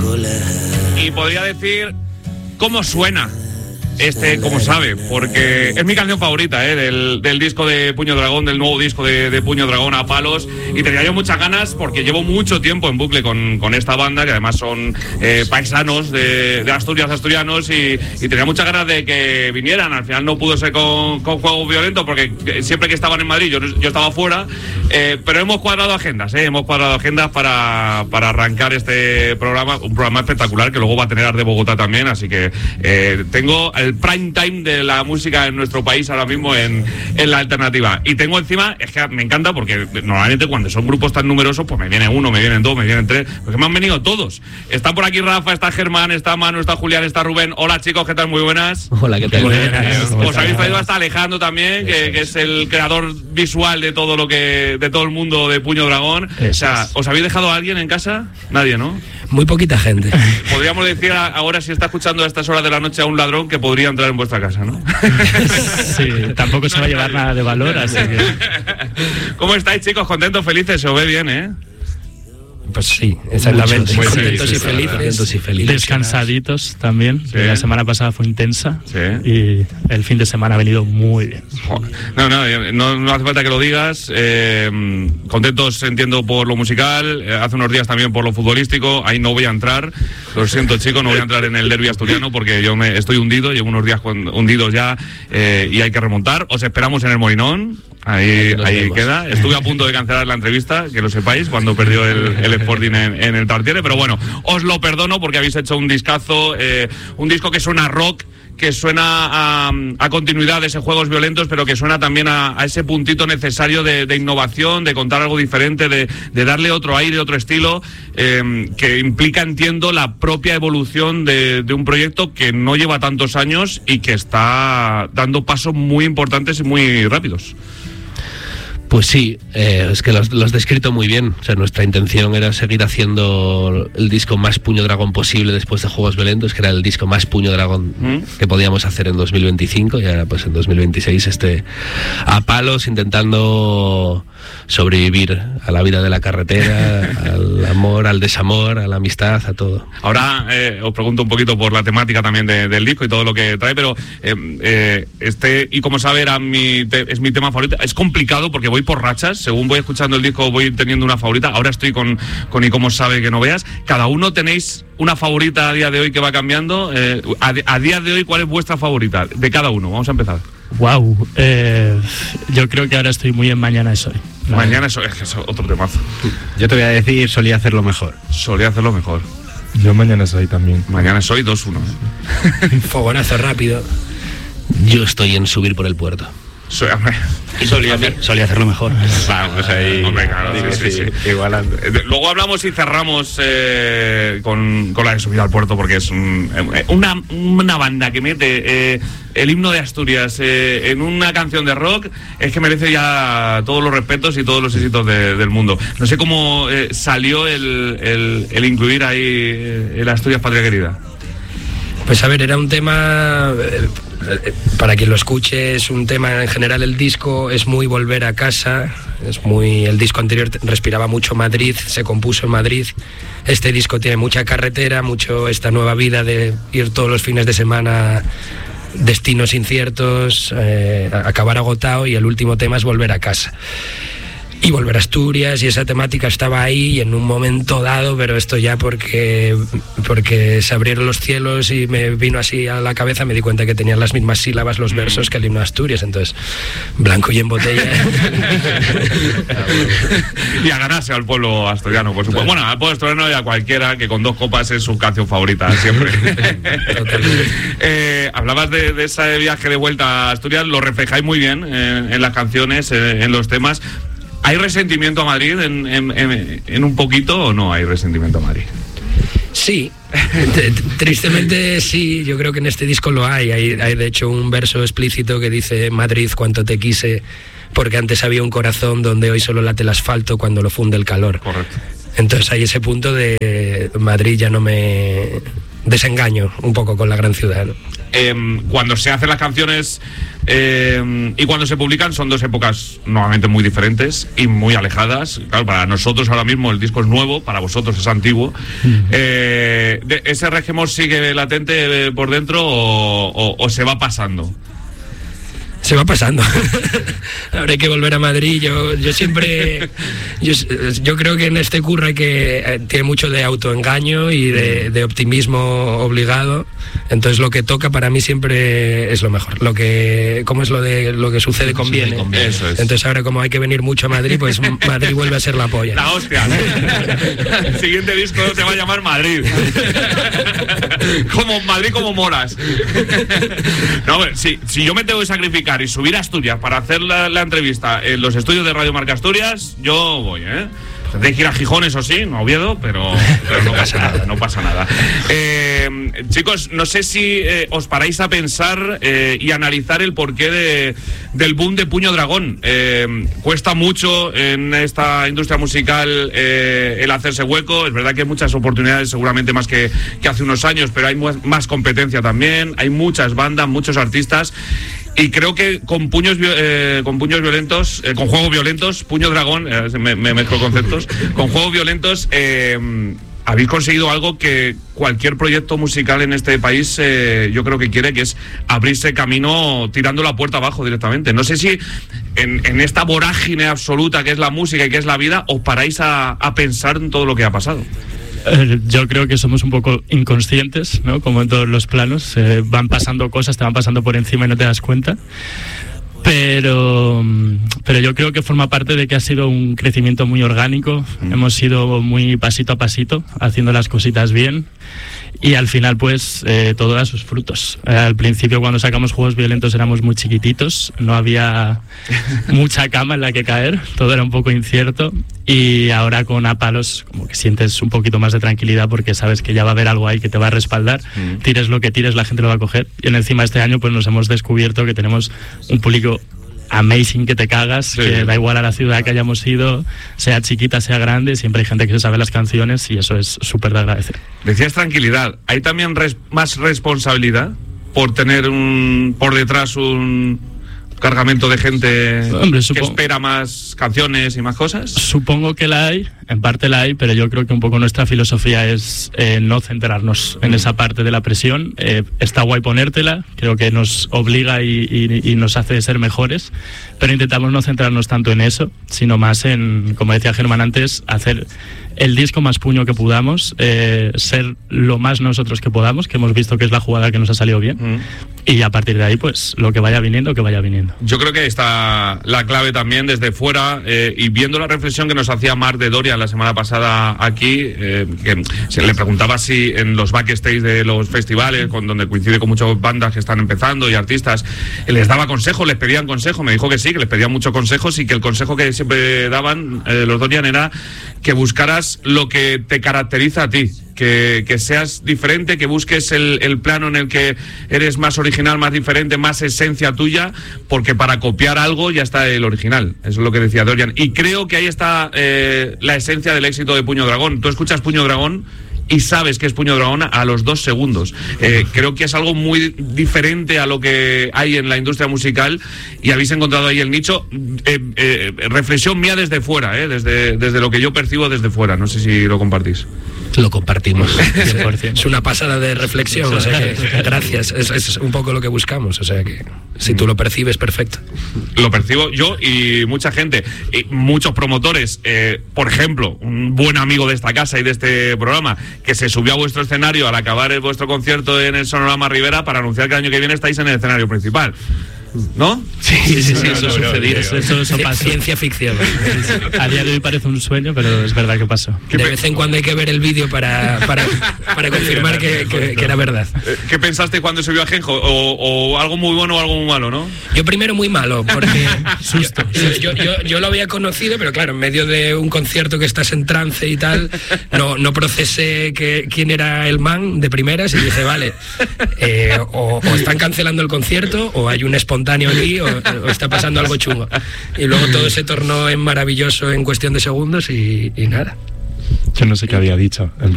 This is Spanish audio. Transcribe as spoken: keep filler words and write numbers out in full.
Y podría decir cómo suena este, como sabe, porque es mi canción favorita, ¿eh? del, del disco de Puño Dragón, del nuevo disco de, de Puño Dragón, A Palos, y tenía yo muchas ganas porque llevo mucho tiempo en bucle con, con esta banda, que además son eh, paisanos de, de Asturias, asturianos, y, y tenía muchas ganas de que vinieran. Al final no pudo ser con, con Juegos Violentos porque siempre que estaban en Madrid yo, yo estaba fuera, eh, pero hemos cuadrado agendas, ¿eh? hemos cuadrado agendas para, para arrancar este programa, un programa espectacular que luego va a tener Art de Bogotá también, así que eh, tengo el prime time de la música en nuestro país ahora mismo en, en la alternativa. Y tengo encima, es que me encanta porque normalmente cuando son grupos tan numerosos, pues me viene uno, me vienen dos, me vienen tres, porque me han venido todos. Está por aquí Rafa, está Germán, está Manu, está Julián, está Rubén. Hola chicos, ¿qué tal? Muy buenas. Hola, ¿qué tal? Buenas. Os habéis traído hasta Alejandro también, que, que es el creador visual de todo lo que, de todo el mundo de Puño Dragón. O sea, ¿os habéis dejado a alguien en casa? Nadie, ¿no? Muy poquita gente. Podríamos decir ahora, si está escuchando a estas horas de la noche a un ladrón, que podría entrar en vuestra casa, ¿no? Sí, tampoco se va a llevar nada de valor, así que... ¿Cómo estáis, chicos? ¿Contentos, felices? Se os ve bien, ¿eh? Pues sí, exactamente. Mucho, sí, contentos, sí, y sí, felices. contentos y felices. Descansaditos también. Sí. La semana pasada fue intensa, Sí. y el fin de semana ha venido muy bien. No, no, no, no hace falta que lo digas. Eh, contentos, entiendo, por lo musical. Eh, hace unos días también por lo futbolístico. Ahí no voy a entrar. Lo siento, chicos, no voy a entrar en el derbi asturiano porque yo me estoy hundido. Llevo unos días hundidos ya eh, y hay que remontar. Os esperamos en el Molinón. Ahí, ahí queda. Estuve a punto de cancelar la entrevista, que lo sepáis, cuando perdió el, el Sporting en, en el Tartiere, pero bueno, os lo perdono porque habéis hecho un discazo, eh, un disco que suena rock, que suena a, a continuidad de ese Juegos Violentos, pero que suena también a, a ese puntito necesario de, de innovación, de contar algo diferente, de, de darle otro aire, otro estilo, eh, que implica, entiendo, la propia evolución de, de un proyecto que no lleva tantos años y que está dando pasos muy importantes y muy rápidos. Pues sí, eh, es que lo has descrito muy bien. O sea, nuestra intención era seguir haciendo el disco más Puño Dragón posible después de Juegos Violentos, que era el disco más Puño Dragón ¿Mm? que podíamos hacer en dos mil veinticinco, y ahora pues en dos mil veintiséis este a palos, intentando sobrevivir a la vida de la carretera, al amor, al desamor, a la amistad, a todo. Ahora eh, os pregunto un poquito por la temática también de, del disco y todo lo que trae, pero eh, eh, este, y como sabe, era mi te, es mi tema favorito. Es complicado porque voy por rachas, según voy escuchando el disco voy teniendo una favorita. Ahora estoy con, con y como sabe que no veas. Cada uno tenéis una favorita a día de hoy que va cambiando. Eh, a, a día de hoy, ¿cuál es vuestra favorita? De cada uno, vamos a empezar. Wow, eh, yo creo que ahora estoy muy en Mañana es hoy. Mañana es hoy, es que es otro temazo. Yo te voy a decir, solía hacerlo mejor. Solía hacerlo mejor. Yo Mañana es hoy también. Mañana es hoy dos uno. ¿eh? Fogonazo rápido. Yo estoy en Subir por el puerto. Soy, hombre. Y solía, hacer, solía hacerlo mejor. Vamos ahí. Hombre, claro, sí, sí, sí. Igualando. Luego hablamos y cerramos eh, con, con la de Subir al Puerto, porque es un, una, una banda que mete eh, el himno de Asturias eh, en una canción de rock, es que merece ya todos los respetos y todos los éxitos de, del mundo. No sé cómo eh, salió el, el, el incluir ahí eh, el Asturias Patria Querida. Pues a ver, era un tema, eh, para quien lo escuche, es un tema en general. El disco es muy volver a casa, es muy, el disco anterior respiraba mucho Madrid, se compuso en Madrid. Este disco tiene mucha carretera, mucho esta nueva vida de ir todos los fines de semana, destinos inciertos, eh, acabar agotado, y el último tema es volver a casa. Y volver a Asturias, y esa temática estaba ahí, y en un momento dado, pero esto ya porque porque se abrieron los cielos y me vino así a la cabeza, me di cuenta que tenían las mismas sílabas los versos que el himno de Asturias, entonces blanco y en botella. Y a ganarse al pueblo asturiano, por supuesto. Bueno, al pueblo asturiano y a cualquiera que con dos copas es su canción favorita, siempre. eh, hablabas de, de ese viaje de vuelta a Asturias, lo reflejáis muy bien en, en las canciones, en, en los temas. ¿Hay resentimiento a Madrid en, en, en, en un poquito o no hay resentimiento a Madrid? Sí, tristemente sí, yo creo que en este disco lo hay. hay. Hay de hecho un verso explícito que dice: Madrid, cuánto te quise, porque antes había un corazón donde hoy solo late el asfalto cuando lo funde el calor. Correcto. Entonces hay ese punto de Madrid ya no me... desengaño un poco con la gran ciudad, ¿no? Eh, cuando se hacen las canciones eh, y cuando se publican son dos épocas nuevamente muy diferentes y muy alejadas. Claro, para nosotros ahora mismo el disco es nuevo, para vosotros es antiguo. Mm. Eh, de, ¿Ese regimor sigue latente por dentro o, o, o se va pasando? Se va pasando. Ahora hay que volver a Madrid. Yo, yo siempre, yo, yo creo que en este curro hay que eh, tiene mucho de autoengaño y de, de optimismo obligado. Entonces lo que toca para mí siempre es lo mejor. Lo que, ¿cómo es lo de lo que sucede conviene? conviene. Eso es. Entonces ahora como hay que venir mucho a Madrid, pues Madrid vuelve a ser la polla. La hostia. El siguiente disco se va a llamar Madrid. Como Madrid como moras. No, si, si yo me tengo que sacrificar y subir a Asturias para hacer la, la entrevista en los estudios de Radio Marca Asturias, yo voy, ¿eh? Tendré que ir a Gijón, eso sí, no a Oviedo, pero, pero no pasa nada, no pasa nada. Eh, chicos, no sé si eh, os paráis a pensar eh, y analizar el porqué de, del boom de Puño Dragón. Eh, cuesta mucho en esta industria musical eh, el hacerse hueco. Es verdad que hay muchas oportunidades, seguramente más que, que hace unos años, pero hay más competencia también, hay muchas bandas, muchos artistas. Y creo que con puños eh, con puños violentos, eh, con juegos violentos, Puño Dragón, eh, me, me mezclo conceptos, con juegos violentos eh, habéis conseguido algo que cualquier proyecto musical en este país eh, yo creo que quiere, que es abrirse camino tirando la puerta abajo directamente. No sé si en, en esta vorágine absoluta que es la música y que es la vida, os paráis a, a pensar en todo lo que ha pasado. Yo creo que somos un poco inconscientes, ¿no? Como en todos los planos, eh, van pasando cosas, te van pasando por encima y no te das cuenta. Pero, pero yo creo que forma parte de que ha sido un crecimiento muy orgánico. Mm. Hemos ido muy pasito a pasito, haciendo las cositas bien. Y al final, pues, eh, todo da sus frutos. Eh, al principio, cuando sacamos Juegos Violentos, éramos muy chiquititos. No había mucha cama en la que caer. Todo era un poco incierto. Y ahora con A Palos, como que sientes un poquito más de tranquilidad porque sabes que ya va a haber algo ahí que te va a respaldar. Mm. Tires lo que tires, la gente lo va a coger. Y encima este año, pues, nos hemos descubierto que tenemos un público amazing que te cagas, sí. Que da igual a la ciudad que hayamos ido, sea chiquita, sea grande, siempre hay gente que se sabe las canciones y eso es súper de agradecer. Decías tranquilidad, ¿hay también res- más responsabilidad por tener un por detrás un cargamento de gente Hombre, supongo, que espera más canciones y más cosas? Supongo que la hay, en parte la hay, pero yo creo que un poco nuestra filosofía es eh, no centrarnos en esa parte de la presión. Eh, está guay ponértela, creo que nos obliga y, y, y nos hace ser mejores, pero intentamos no centrarnos tanto en eso, sino más en, como decía Germán antes, hacer el disco más puño que podamos, eh, ser lo más nosotros que podamos, que hemos visto que es la jugada que nos ha salido bien, mm. y a partir de ahí, pues, lo que vaya viniendo, que vaya viniendo. Yo creo que está la clave también desde fuera, eh, y viendo la reflexión que nos hacía Marc de Doria la semana pasada aquí, eh, que se le preguntaba si en los backstage de los festivales, con donde coincide con muchas bandas que están empezando y artistas, les daba consejos, les pedían consejos, me dijo que sí, que les pedían muchos consejos y que el consejo que siempre daban eh, los Dorian era que buscaras lo que te caracteriza a ti, que, que seas diferente, que busques el, el plano en el que eres más original, más diferente, más esencia tuya, porque para copiar algo ya está el original. Eso es lo que decía Dorian. Y creo que ahí está eh, la esencia del éxito de Puño Dragón. Tú escuchas Puño Dragón y sabes que es Puño Dragón a los dos segundos. Eh, creo que es algo muy diferente a lo que hay en la industria musical y habéis encontrado ahí el nicho. Eh, eh, reflexión mía desde fuera, eh, desde, desde lo que yo percibo desde fuera. No sé si lo compartís. Lo compartimos. cien por ciento. Es una pasada de reflexión, o sea que gracias, es, es un poco lo que buscamos, o sea que si tú lo percibes, perfecto. Lo percibo yo y mucha gente, y muchos promotores, eh, por ejemplo, un buen amigo de esta casa y de este programa, que se subió a vuestro escenario al acabar el, vuestro concierto en el Sonorama Rivera para anunciar que el año que viene estáis en el escenario principal. ¿No? Sí, sí, sí, sí, no, eso no, sucedió. Eso, eso, eso pasa. Ciencia ficción. A día de hoy parece un sueño, pero es verdad que pasó. De vez en cuando hay que ver el vídeo para, para, para confirmar que, que, que era verdad. ¿Qué pensaste cuando se vio a Genjo? O, o algo muy bueno o algo muy malo, ¿no? Yo primero muy malo, porque susto. Yo, yo, yo, yo lo había conocido, pero claro, en medio de un concierto que estás en trance y tal, no, no procesé que, quién era el man de primeras y dije, vale, eh, o, o están cancelando el concierto o hay un espontáneo aquí o, o está pasando algo chungo. Y luego todo se tornó en maravilloso en cuestión de segundos y, y nada. Yo no sé qué había dicho. En